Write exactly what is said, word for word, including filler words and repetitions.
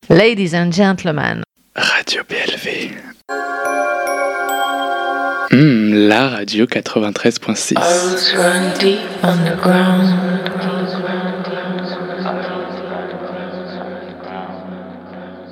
Ladies and gentlemen. Radio B L V. Mmh, la radio quatre-vingt-treize point six. I was run deep underground.